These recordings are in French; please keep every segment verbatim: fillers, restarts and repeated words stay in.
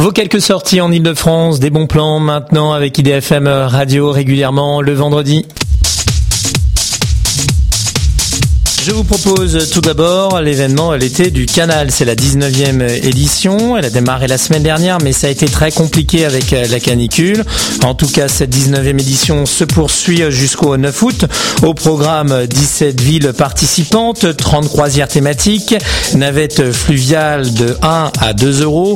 Vos quelques sorties en Ile-de-France, des bons plans maintenant avec I D F M Radio régulièrement le vendredi. Je vous propose tout d'abord l'événement l'été du Canal. C'est la dix-neuvième édition. Elle a démarré la semaine dernière, mais ça a été très compliqué avec la canicule. En tout cas, cette dix-neuvième édition se poursuit jusqu'au neuf août. Au programme, dix-sept villes participantes, trente croisières thématiques, navettes fluviales de un à deux euros,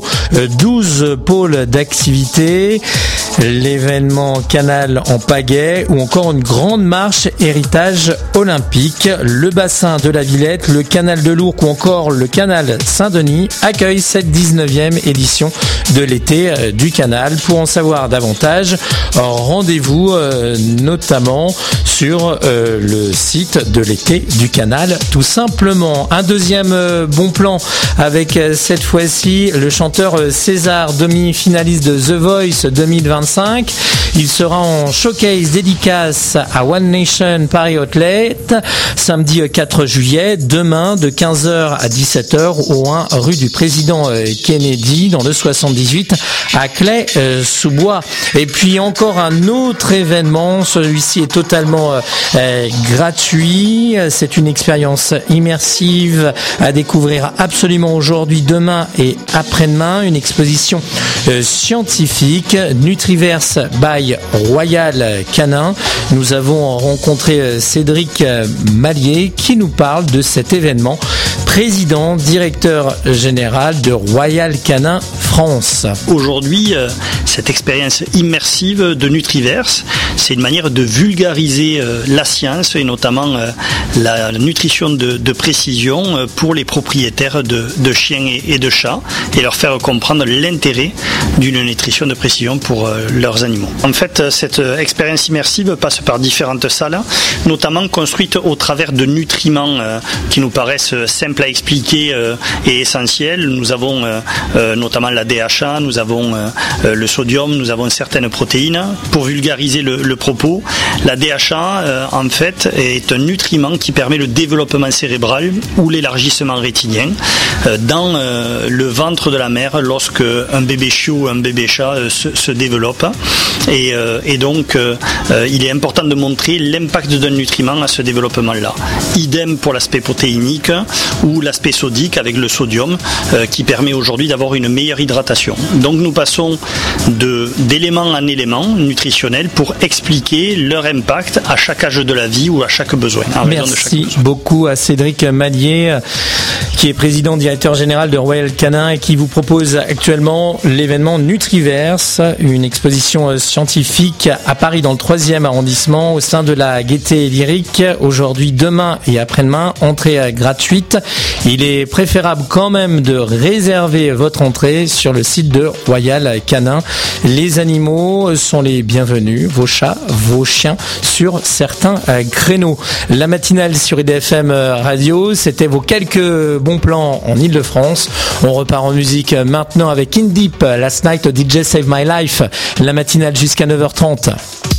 douze pôles d'activité, l'événement Canal en pagaie ou encore une grande marche héritage olympique. Le bassin de la Villette, le canal de l'Ourcq ou encore le canal Saint-Denis accueillent cette dix-neuvième édition de l'été du Canal. Pour en savoir davantage, rendez-vous euh, notamment sur euh, le site de l'été du Canal, tout simplement. Un deuxième euh, bon plan avec euh, cette fois-ci le chanteur euh, César, demi-finaliste de The Voice deux mille vingt-cinq. Il sera en showcase dédicace à One Nation Paris Outlet samedi quatre juillet, demain de quinze heures à dix-sept heures au un rue du Président Kennedy dans le soixante-dix-huit à Claye-sous-Bois. Et puis encore un autre événement, celui-ci est totalement euh, gratuit, c'est une expérience immersive à découvrir absolument aujourd'hui, demain et après-demain, une exposition euh, scientifique Nutriverse by Royal Canin. Nous avons rencontré Cédric Mallier qui nous parle de cet événement, président, directeur général de Royal Canin France. Aujourd'hui, euh, cette expérience immersive de Nutriverse, c'est une manière de vulgariser euh, la science et notamment euh, la nutrition de, de précision euh, pour les propriétaires de, de chiens et, et de chats et leur faire comprendre l'intérêt d'une nutrition de précision pour euh, leurs animaux. En fait, cette euh, expérience immersive passe par différentes salles, notamment construites au travers de nutriments euh, qui nous paraissent simples à expliquer euh, et essentiels. Nous avons euh, euh, notamment la D H A, nous avons euh, le sodium, nous avons certaines protéines. Pour vulgariser le, le propos, la D H A euh, en fait est un nutriment qui permet le développement cérébral ou l'élargissement rétinien euh, dans euh, le ventre de la mère lorsque un bébé chiot ou un bébé chat euh, se, se développe et, euh, et donc euh, euh, il est important de montrer l'impact d'un nutriment à ce développement-là. Idem pour l'aspect protéinique ou l'aspect sodique avec le sodium euh, qui permet aujourd'hui d'avoir une meilleure hydratation. Donc nous passons de, d'élément en élément nutritionnel pour expliquer leur impact à chaque âge de la vie ou à chaque besoin. Merci de chaque besoin. beaucoup à Cédric Mallier qui est président directeur général de Royal Canin et qui vous propose actuellement l'événement Nutriverse, une exposition scientifique à Paris dans le troisième arrondissement au sein de la Gaîté Lyrique. Aujourd'hui, demain et après-demain, entrée gratuite. Il est préférable quand même de réserver votre entrée sur le site de Royal Canin. Les animaux sont les bienvenus, vos chats, vos chiens, sur certains créneaux. La matinale sur I D F M Radio, c'était vos quelques bons plans en Ile-de-France. On repart en musique maintenant avec In Deep, Last Night D J Save My Life. La matinale jusqu'à neuf heures trente.